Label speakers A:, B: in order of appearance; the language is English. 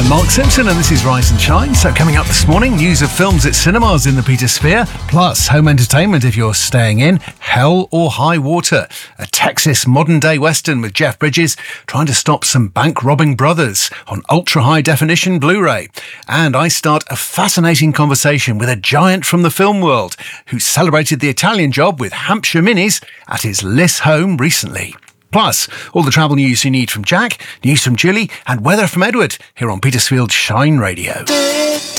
A: I'm Mark Simpson and this is Rise and Shine. So coming up this morning, news of films at cinemas in the Peter Sphere, plus home entertainment if you're staying in, Hell or High Water, a Texas modern-day western with Jeff Bridges trying to stop some bank-robbing brothers on ultra-high definition Blu-ray. And I start a fascinating conversation with a giant from the film world who celebrated the Italian job with Hampshire Minis at his Liss home recently. Plus, all the travel news you need from Jack, news from Julie, and weather from Edward here on Petersfield Shine Radio.